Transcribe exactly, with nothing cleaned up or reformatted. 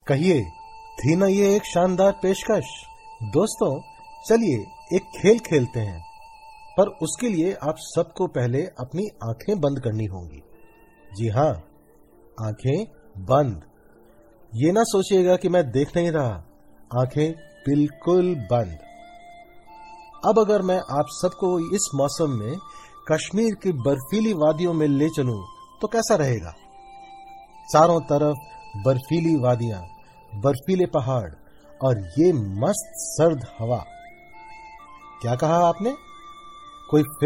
कहिए, थी ना ये एक शानदार पेशकश। दोस्तों, चलिए एक खेल खेलते हैं, पर उसके लिए आप सबको पहले अपनी आंखें बंद करनी होंगी। जी हां, आंखें बंद। ये ना सोचिएगा कि मैं देख नहीं रहा, आंखें बिल्कुल बंद। अब अगर मैं आप सबको इस मौसम में कश्मीर की बर्फीली वादियों में ले चलूं तो कैसा रहेगा? चारों तरफ बर्फीली वादियां, बर्फीले पहाड़ और ये मस्त सर्द हवा। क्या कहा आपने? कोई